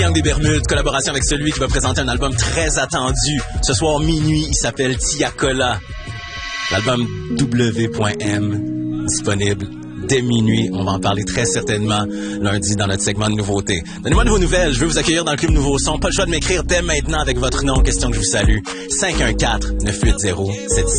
Triangle des Bermudes, collaboration avec celui qui va présenter un album très attendu. Ce soir, minuit, il s'appelle Tiakola. L'album W.M, disponible dès minuit. On va en parler très certainement lundi dans notre segment de nouveautés. Donnez-moi de vos nouvelles. Je veux vous accueillir dans le Club Nouveau Son. Pas le choix de m'écrire dès maintenant avec votre nom. Question que je vous salue. 514-980-7